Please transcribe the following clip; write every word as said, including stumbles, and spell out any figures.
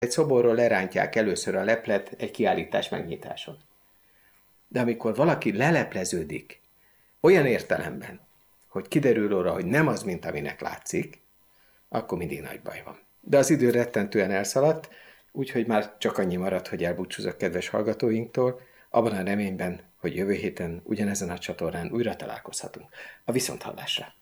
egy szoborról lerántják először a leplet egy kiállítás megnyitáson. De amikor valaki lelepleződik, olyan értelemben, hogy kiderül róla, hogy nem az, mint aminek látszik, akkor mindig nagy baj van. De az idő rettentően elszaladt, úgyhogy már csak annyi maradt, hogy elbúcsúzok kedves hallgatóinktól, abban a reményben, hogy jövő héten ugyanezen a csatornán újra találkozhatunk. A viszonthallásra!